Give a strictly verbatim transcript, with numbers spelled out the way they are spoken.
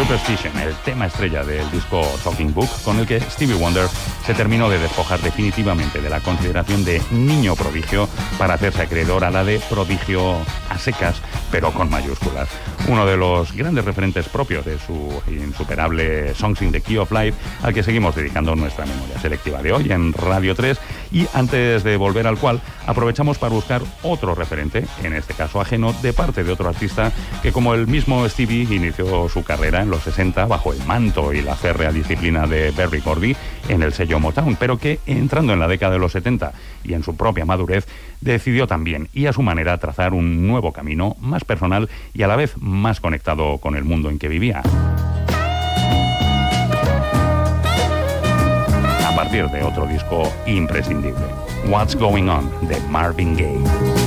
Superstition, el tema estrella del disco Talking Book, con el que Stevie Wonder se terminó de despojar definitivamente de la consideración de niño prodigio para hacerse acreedor a la de prodigio a secas, pero con mayúsculas. Uno de los grandes referentes propios de su insuperable Songs in the Key of Life, al que seguimos dedicando nuestra memoria selectiva de hoy en Radio tres, y antes de volver al cual, aprovechamos para buscar otro referente, en este caso ajeno, de parte de otro artista que, como el mismo Stevie, inició su carrera en los sesenta bajo el manto y la férrea disciplina de Berry Gordy en el sello Motown, pero que, entrando en la década de los setenta y en su propia madurez, decidió también y a su manera trazar un nuevo camino más personal y a la vez más conectado con el mundo en que vivía. A partir de otro disco imprescindible, What's Going On, de Marvin Gaye.